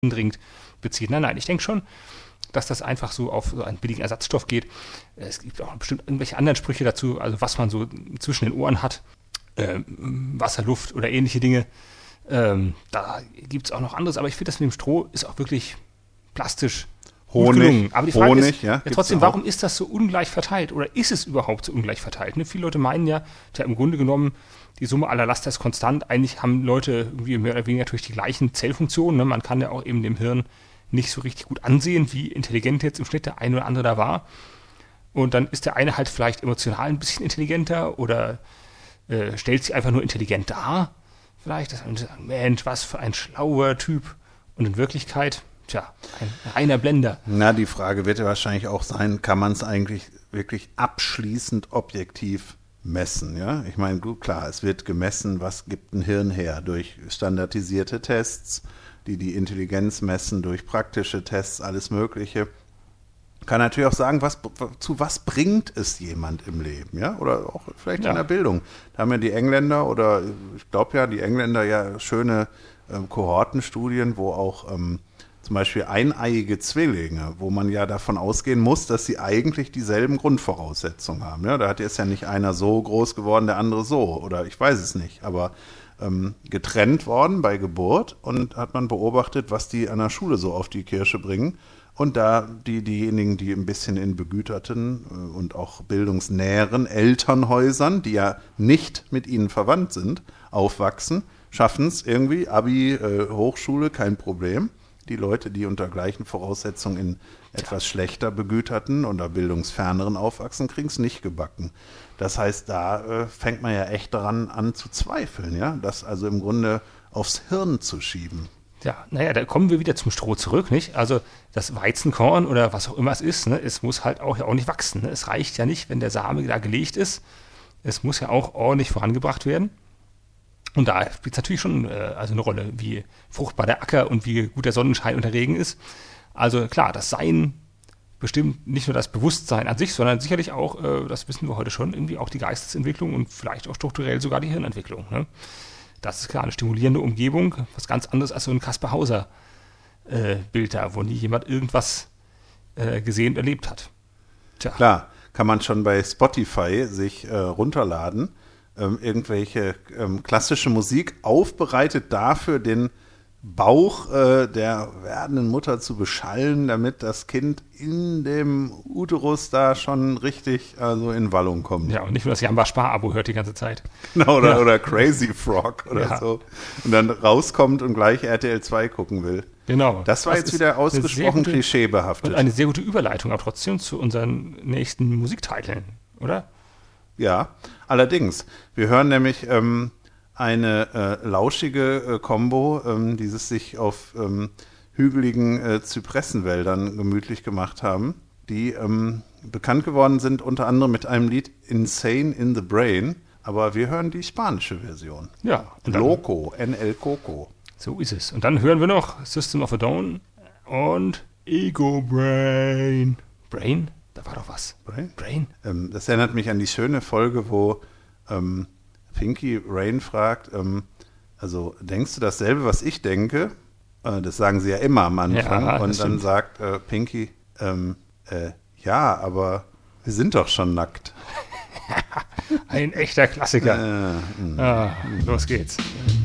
dringend bezieht. Nein, ich denke schon, dass das einfach so auf so einen billigen Ersatzstoff geht. Es gibt auch bestimmt irgendwelche anderen Sprüche dazu, also was man so zwischen den Ohren hat, Wasser, Luft oder ähnliche Dinge. Da gibt es auch noch anderes, aber ich finde, das mit dem Stroh ist auch wirklich plastisch gut gelungen. Aber die Frage ist ja trotzdem, warum ist das so ungleich verteilt oder ist es überhaupt so ungleich verteilt? Ne? Viele Leute meinen ja, im Grunde genommen, die Summe aller Laster ist konstant. Eigentlich haben Leute irgendwie mehr oder weniger natürlich die gleichen Zellfunktionen. Ne? Man kann ja auch eben dem Hirn nicht so richtig gut ansehen, wie intelligent jetzt im Schnitt der eine oder andere da war. Und dann ist der eine halt vielleicht emotional ein bisschen intelligenter oder stellt sich einfach nur intelligent dar. Vielleicht, dass man sagt, Mensch, was für ein schlauer Typ. Und in Wirklichkeit, ein reiner Blender. Na, die Frage wird ja wahrscheinlich auch sein, kann man es eigentlich wirklich abschließend objektiv messen, ja? Ich meine, gut, klar, es wird gemessen, was gibt ein Hirn her, durch standardisierte Tests, die Intelligenz messen, durch praktische Tests, alles Mögliche. Kann natürlich auch sagen, zu was bringt es jemand im Leben, ja? Oder auch vielleicht in der Bildung. Da haben ja die Engländer oder ich glaube ja, die Engländer ja schöne Kohortenstudien, wo auch zum Beispiel eineiige Zwillinge, wo man ja davon ausgehen muss, dass sie eigentlich dieselben Grundvoraussetzungen haben. Ja? Da ist ja nicht einer so groß geworden, der andere so. Oder ich weiß es nicht. Aber getrennt worden bei Geburt und hat man beobachtet, was die an der Schule so auf die Kirsche bringen. Und da diejenigen, die ein bisschen in begüterten und auch bildungsnäheren Elternhäusern, die ja nicht mit ihnen verwandt sind, aufwachsen, schaffen es irgendwie, Abi, Hochschule, kein Problem. Die Leute, die unter gleichen Voraussetzungen in etwas schlechter begüterten oder bildungsferneren aufwachsen, kriegen es nicht gebacken. Das heißt, da fängt man ja echt daran an zu zweifeln, ja, das also im Grunde aufs Hirn zu schieben. Ja, da kommen wir wieder zum Stroh zurück, nicht? Also das Weizenkorn oder was auch immer es ist, ne, es muss halt auch nicht wachsen. Ne? Es reicht ja nicht, wenn der Same da gelegt ist. Es muss ja auch ordentlich vorangebracht werden. Und da spielt es natürlich schon eine Rolle, wie fruchtbar der Acker und wie gut der Sonnenschein und der Regen ist. Also klar, das Sein bestimmt nicht nur das Bewusstsein an sich, sondern sicherlich auch, das wissen wir heute schon, irgendwie auch die Geistesentwicklung und vielleicht auch strukturell sogar die Hirnentwicklung. Ne? Das ist klar, eine stimulierende Umgebung, was ganz anderes als so ein Kaspar Hauser Bild da, wo nie jemand irgendwas gesehen und erlebt hat. Tja. Klar, kann man schon bei Spotify sich runterladen, irgendwelche klassische Musik aufbereitet dafür, den Bauch der werdenden Mutter zu beschallen, damit das Kind in dem Uterus da schon richtig in Wallung kommt. Ja, und nicht nur das Jamba-Spar-Abo hört die ganze Zeit. Genau, oder Crazy Frog oder so. Und dann rauskommt und gleich RTL 2 gucken will. Genau. Das war jetzt wieder ausgesprochen klischeebehaftet. Und eine sehr gute Überleitung, aber trotzdem zu unseren nächsten Musiktiteln, oder? Ja, allerdings. Wir hören nämlich eine lauschige Combo, die es sich auf hügeligen Zypressenwäldern gemütlich gemacht haben, die bekannt geworden sind unter anderem mit einem Lied Insane in the Brain, aber wir hören die spanische Version. Ja. Loco, NL Coco. So ist es. Und dann hören wir noch System of a Down und Ego Brain. Brain? Da war doch was. Brain? Das erinnert mich an die schöne Folge, wo Pinky Rain fragt, also denkst du dasselbe, was ich denke? Das sagen sie ja immer am Anfang. Ja, und dann sagt Pinky, ja, aber wir sind doch schon nackt. Ein echter Klassiker. Los geht's.